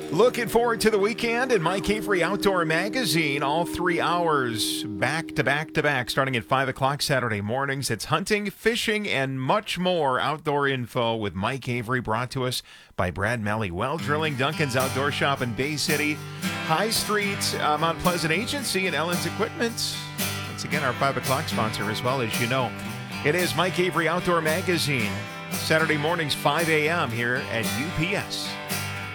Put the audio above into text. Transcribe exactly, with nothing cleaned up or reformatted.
Looking forward to the weekend and Mike Avery Outdoor Magazine, all three hours back to back to back, starting at five o'clock Saturday mornings. It's hunting, fishing, and much more outdoor info with Mike Avery, brought to us by Brad Melly. Well Drilling, Duncan's Outdoor Shop in Bay City, High Street, uh, Mount Pleasant Agency, and Ellen's Equipment. Once again, our five o'clock sponsor as well, as you know. It is Mike Avery Outdoor Magazine, Saturday mornings, five a.m. here at U P S.